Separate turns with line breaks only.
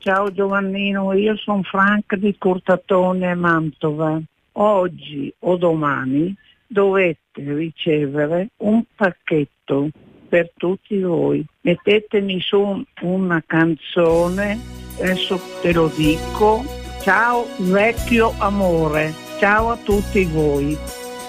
Ciao Giovannino, io sono Franca di Curtatone, Mantova. Oggi o domani dovete ricevere un pacchetto per tutti voi. Mettetemi su una canzone, adesso te lo dico. Ciao vecchio amore, ciao a tutti voi.